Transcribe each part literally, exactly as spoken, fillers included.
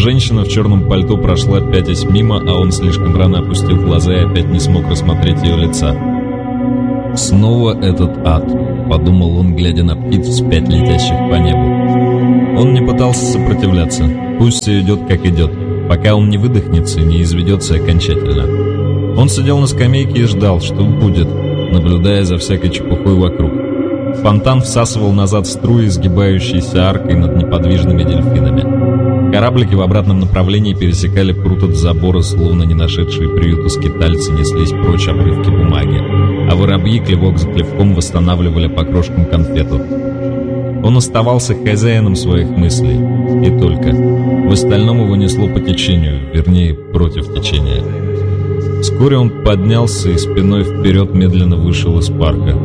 Женщина в черном пальто прошла пятясь мимо, а он слишком рано опустил глаза и опять не смог рассмотреть ее лица. «Снова этот ад», — подумал он, глядя на птиц вспять летящих по небу. Он не пытался сопротивляться. Пусть все идет, как идет, пока он не выдохнется и не изведется окончательно. Он сидел на скамейке и ждал, что будет, наблюдая за всякой чепухой вокруг. Фонтан всасывал назад струи, сгибающиеся аркой над неподвижными дельфинами. Кораблики в обратном направлении пересекали пруд от забора, словно не нашедшие приюта скитальцы неслись прочь обрывки бумаги, а воробьи клевок за клевком восстанавливали по крошкам конфету. Он оставался хозяином своих мыслей, и только. В остальном его несло по течению, вернее, против течения. Вскоре он поднялся и спиной вперед медленно вышел из парка.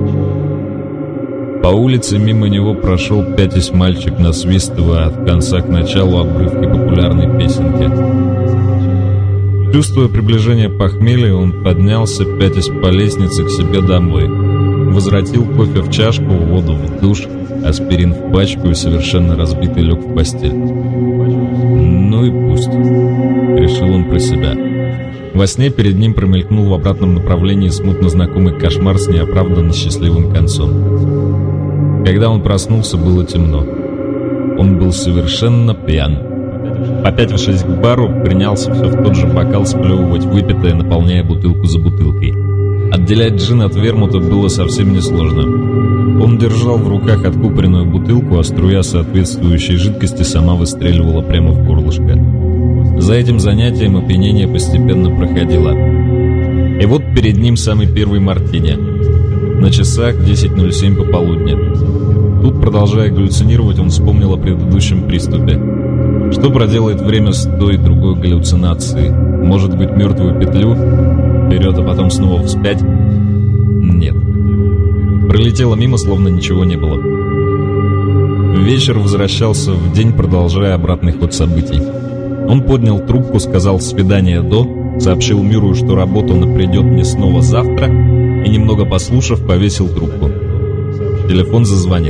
По улице мимо него прошел пятясь мальчик, насвистывая от конца к началу обрывки популярной песенки. Чувствуя приближение похмелья, он поднялся, пятясь по лестнице к себе домой. Возвратил кофе в чашку, воду в душ, аспирин в пачку и совершенно разбитый лег в постель. «Ну и пусть», — решил он про себя. Во сне перед ним промелькнул в обратном направлении смутно знакомый кошмар с неоправданно счастливым концом. Когда он проснулся, было темно. Он был совершенно пьян. Попятившись к бару, принялся все в тот же бокал сплевывать выпитое, наполняя бутылку за бутылкой. Отделять джин от вермута было совсем несложно. Он держал в руках откупоренную бутылку, а струя соответствующей жидкости сама выстреливала прямо в горлышко. За этим занятием опьянение постепенно проходило. И вот перед ним самый первый мартини. На часах десять ноль семь пополудни. Тут, продолжая галлюцинировать, он вспомнил о предыдущем приступе. Что проделает время с той и другой галлюцинацией? Может быть, мертвую петлю? Вперед, а потом снова вспять? Нет. Пролетело мимо, словно ничего не было. Вечер возвращался в день, продолжая обратный ход событий. Он поднял трубку, сказал «свидание до», сообщил Миру, что работа он придет мне снова завтра, и, немного послушав, повесил трубку. Телефон зазвонил.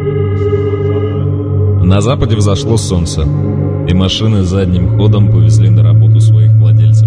На западе взошло солнце, и машины задним ходом повезли на работу своих владельцев.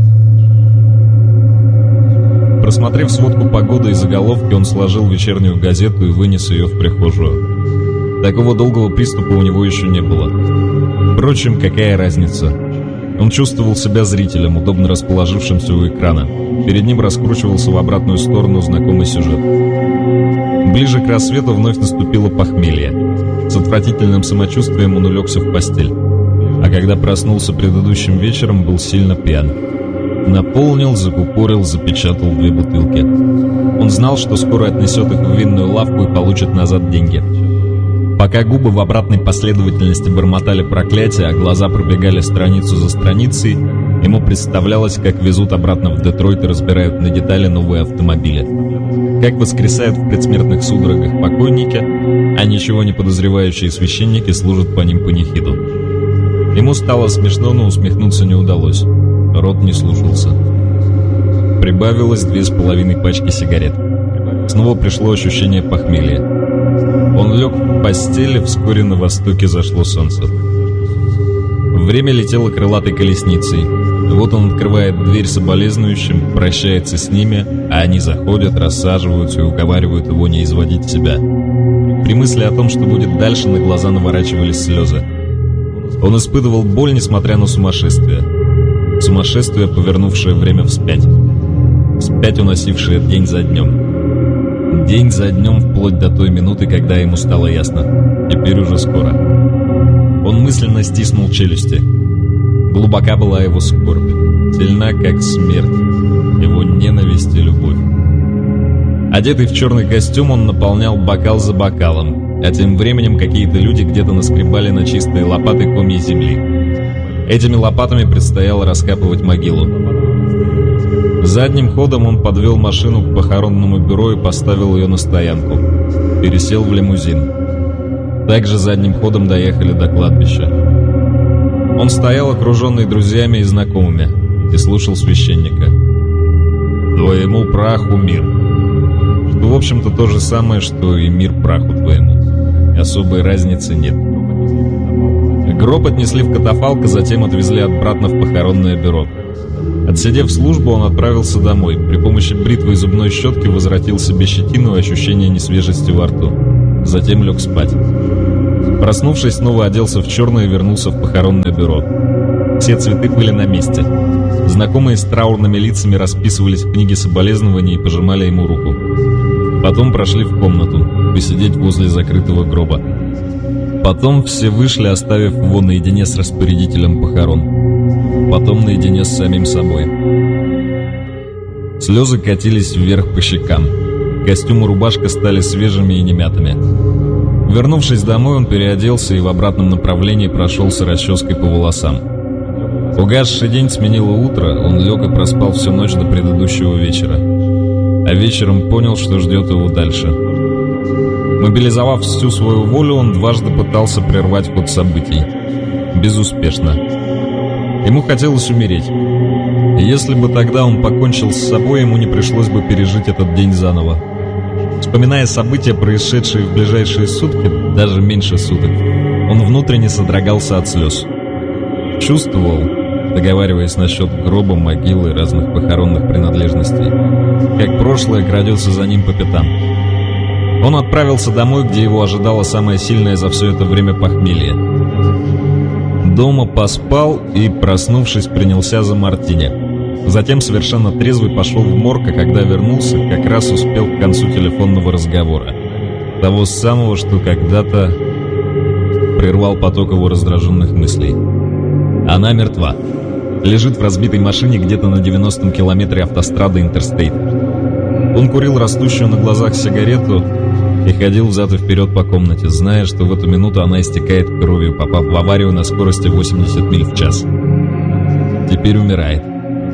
Просмотрев сводку погоды и заголовки, он сложил вечернюю газету и вынес ее в прихожую. Такого долгого приступа у него еще не было. Впрочем, какая разница? Он чувствовал себя зрителем, удобно расположившимся у экрана. Перед ним раскручивался в обратную сторону знакомый сюжет. Ближе к рассвету вновь наступило похмелье. С отвратительным самочувствием он улегся в постель. А когда проснулся предыдущим вечером, был сильно пьян. Наполнил, закупорил, запечатал две бутылки. Он знал, что скоро отнесет их в винную лавку и получит назад деньги. Пока губы в обратной последовательности бормотали проклятия, а глаза пробегали страницу за страницей, ему представлялось, как везут обратно в Детройт и разбирают на детали новые автомобили. Как воскресают в предсмертных судорогах покойники, а ничего не подозревающие священники служат по ним панихиду. Ему стало смешно, но усмехнуться не удалось. Рот не слушался. Прибавилось две с половиной пачки сигарет. Снова пришло ощущение похмелья. Он лег в постели, вскоре на востоке зашло солнце. Время летело крылатой колесницей. Вот он открывает дверь соболезнующим, прощается с ними, а они заходят, рассаживаются и уговаривают его не изводить себя. При мысли о том, что будет дальше, на глаза наворачивались слезы. Он испытывал боль, несмотря на сумасшествие. Сумасшествие, повернувшее время вспять. Вспять уносившее день за днем. День за днем, вплоть до той минуты, когда ему стало ясно. Теперь уже скоро. Он мысленно стиснул челюсти. Глубока была его скорбь. Сильна, как смерть. Его ненависть и любовь. Одетый в черный костюм, он наполнял бокал за бокалом. А тем временем какие-то люди где-то наскребали на чистые лопаты комья земли. Этими лопатами предстояло раскапывать могилу. Задним ходом он подвел машину к похоронному бюро и поставил ее на стоянку. Пересел в лимузин. Также задним ходом доехали до кладбища. Он стоял, окруженный друзьями и знакомыми, и слушал священника. «Твоему праху мир». Что, в общем-то, то же самое, что и мир праху твоему. Особой разницы нет. Гроб отнесли в катафалк, а затем отвезли обратно в похоронное бюро. Отсидев службу, он отправился домой. При помощи бритвы и зубной щетки возвратил себе щетину и ощущение несвежести во рту. Затем лег спать. Проснувшись, снова оделся в черное и вернулся в похоронное бюро. Все цветы были на месте. Знакомые с траурными лицами расписывались в книге соболезнований и пожимали ему руку. Потом прошли в комнату, посидеть возле закрытого гроба. Потом все вышли, оставив его наедине с распорядителем похорон. Потом наедине с самим собой. Слезы катились вверх по щекам. Костюм и рубашка стали свежими и немятыми. Вернувшись домой, он переоделся и в обратном направлении прошелся расческой по волосам. Угасший день сменило утро, он лег и проспал всю ночь до предыдущего вечера. А вечером понял, что ждет его дальше. Мобилизовав всю свою волю, он дважды пытался прервать ход событий. Безуспешно. Ему хотелось умереть. И если бы тогда он покончил с собой, ему не пришлось бы пережить этот день заново. Вспоминая события, происшедшие в ближайшие сутки, даже меньше суток, он внутренне содрогался от слез. Чувствовал, договариваясь насчет гроба, могилы и разных похоронных принадлежностей, как прошлое крадется за ним по пятам. Он отправился домой, где его ожидало самое сильное за все это время похмелье. Дома поспал и, проснувшись, принялся за мартини. Затем совершенно трезвый пошел в морг, а когда вернулся, как раз успел к концу телефонного разговора. Того самого, что когда-то прервал поток его раздраженных мыслей. Она мертва. Лежит в разбитой машине где-то на девяностом километре автострады Интерстейт. Он курил растущую на глазах сигарету и ходил взад и вперед по комнате, зная, что в эту минуту она истекает кровью, попав в аварию на скорости восемьдесят миль в час. Теперь умирает.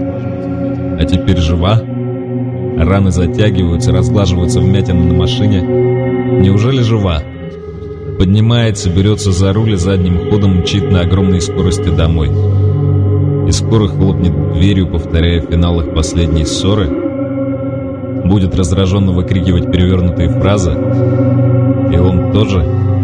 А теперь жива. Раны затягиваются, разглаживаются вмятины на машине. Неужели жива? Поднимается, берется за руль и задним ходом мчит на огромной скорости домой. И скоро хлопнет дверью, повторяя финал их последней ссоры. Будет раздраженно выкрикивать перевернутые фразы. И он тоже.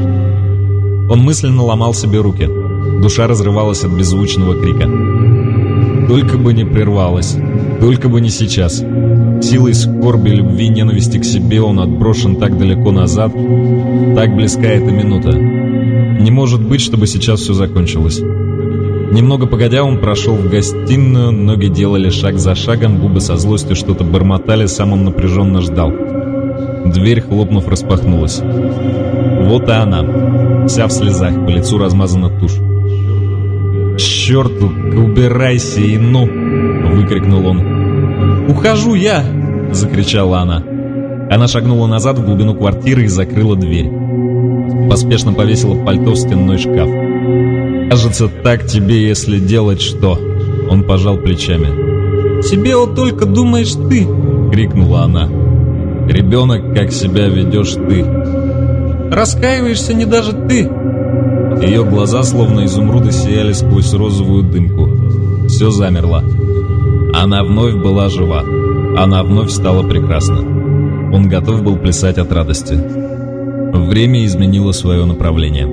Он мысленно ломал себе руки. Душа разрывалась от беззвучного крика. Только бы не прервалась. Только бы не сейчас. Силой скорби, любви, ненависти к себе он отброшен так далеко назад. Так близка эта минута. Не может быть, чтобы сейчас все закончилось. Немного погодя, он прошел в гостиную, ноги делали шаг за шагом, губы со злостью что-то бормотали, сам он напряженно ждал. Дверь, хлопнув, распахнулась. Вот и она, вся в слезах, по лицу размазана тушь. «К черту, убирайся и ну!» — выкрикнул он. «Ухожу я!» — закричала она. Она шагнула назад в глубину квартиры и закрыла дверь. Поспешно повесила пальто в стенной шкаф. «Кажется, так тебе, если делать что?» Он пожал плечами. «Себе вот только думаешь ты!» — крикнула она. «Ребенок, как себя ведешь ты!» «Раскаиваешься не даже ты!» Ее глаза, словно изумруды, сияли сквозь розовую дымку. Все замерло. Она вновь была жива. Она вновь стала прекрасна. Он готов был плясать от радости. Время изменило свое направление.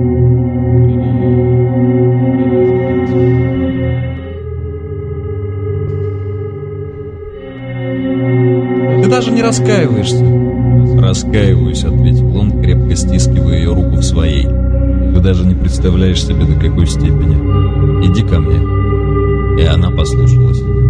«Ты даже не раскаиваешься!» «Раскаиваюсь», — ответил он, крепко стискивая ее руку в своей. «Ты даже не представляешь себе, до какой степени. Иди ко мне». И она послушалась.